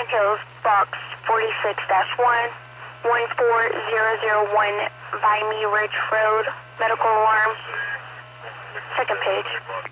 Sand Hills, box 46-1, 14001 Vimy Ridge Road, medical alarm, second page.